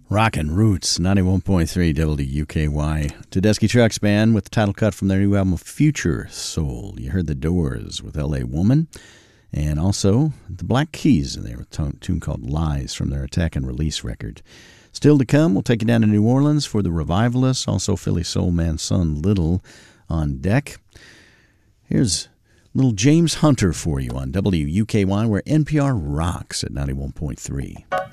Rockin' Roots, 91.3 WUKY. Tedeschi Trucks Band with the title cut from their new album, Future Soul. You heard The Doors with L.A. Woman, and also the Black Keys in there with a tune called Lies from their Attack and Release record. Still to come, we'll take you down to New Orleans for the Revivalists, also Philly Soul Man Son Little on deck. Here's little James Hunter for you on WUKY, where NPR rocks at 91.3.